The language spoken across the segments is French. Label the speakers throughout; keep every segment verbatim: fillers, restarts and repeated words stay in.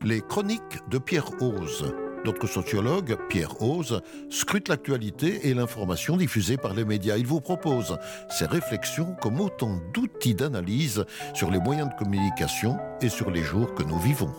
Speaker 1: Les chroniques de Pierre Hoze. Notre sociologue, Pierre Hoze, scrute l'actualité et l'information diffusée par les médias. Il vous propose ses réflexions comme autant d'outils d'analyse sur les moyens de communication et sur les jours que nous vivons.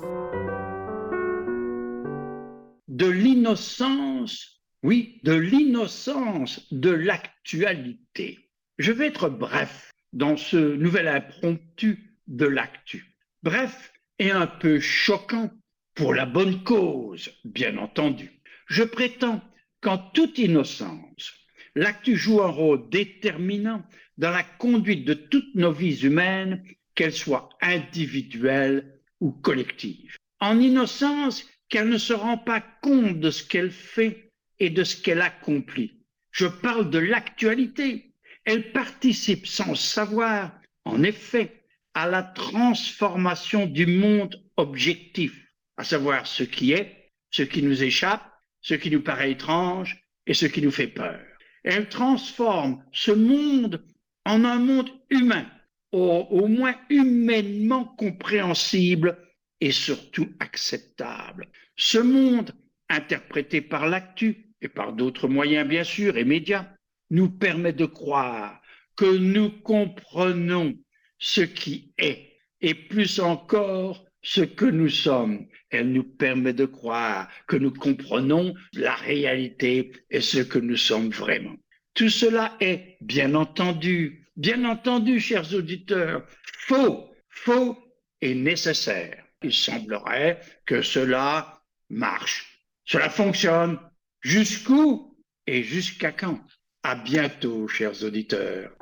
Speaker 2: De l'innocence, oui, de l'innocence de l'actualité. Je vais être bref dans ce nouvel impromptu de l'actu. Bref et un peu choquant pour la bonne cause, bien entendu. Je prétends qu'en toute innocence, l'actu joue un rôle déterminant dans la conduite de toutes nos vies humaines, qu'elles soient individuelles ou collectives. En innocence, qu'elle ne se rend pas compte de ce qu'elle fait et de ce qu'elle accomplit. Je parle de l'actualité. Elle participe sans savoir, en effet, à la transformation du monde objectif, à savoir ce qui est, ce qui nous échappe, ce qui nous paraît étrange et ce qui nous fait peur. Elle transforme ce monde en un monde humain, au, au moins humainement compréhensible et surtout acceptable. Ce monde, interprété par l'actu et par d'autres moyens bien sûr et médias, nous permet de croire que nous comprenons ce qui est et plus encore ce que nous sommes. Elle nous permet de croire que nous comprenons la réalité et ce que nous sommes vraiment. Tout cela est, bien entendu, bien entendu, chers auditeurs, faux, faux et nécessaire. Il semblerait que cela marche. Cela fonctionne. Jusqu'où et jusqu'à quand? À bientôt, chers auditeurs.